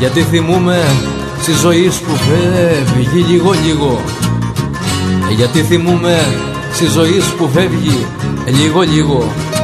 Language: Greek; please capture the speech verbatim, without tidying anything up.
γιατί θυμούμαι στη ζωή που φεύγει λίγο λίγο, γιατί θυμούμαι στη ζωή που φεύγει λίγο λίγο.